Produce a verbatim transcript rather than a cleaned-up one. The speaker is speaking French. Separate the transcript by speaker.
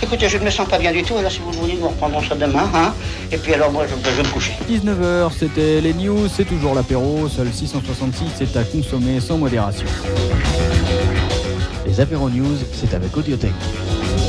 Speaker 1: écoutez, je ne me sens pas bien du tout, alors si vous le voulez, nous reprendrons ça demain, hein. Et puis alors, moi, je, je vais me coucher.
Speaker 2: dix-neuf heures, c'était les news, c'est toujours l'apéro, seul six cent soixante-six, c'est à consommer sans modération. Les apéros news, c'est avec Audiothèque.